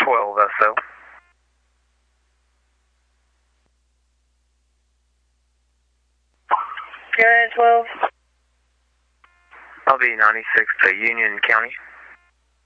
12 SO. You're at 12? I'll be 96 to Union County.